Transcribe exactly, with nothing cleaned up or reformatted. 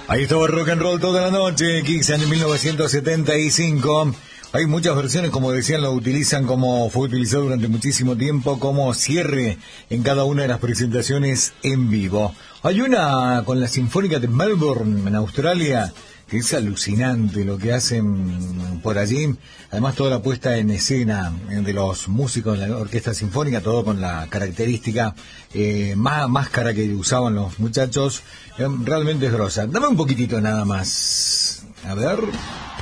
Ahí estuvo rock and roll toda la noche, Kicks en mil novecientos setenta y cinco. Hay muchas versiones, como decían, lo utilizan como fue utilizado durante muchísimo tiempo como cierre en cada una de las presentaciones en vivo. Hay una con la Sinfónica de Melbourne en Australia que es alucinante lo que hacen por allí. Además, toda la puesta en escena de los músicos de la Orquesta Sinfónica, todo con la característica eh, más máscara que usaban los muchachos, eh, realmente es grosa. Dame un poquitito nada más. A ver.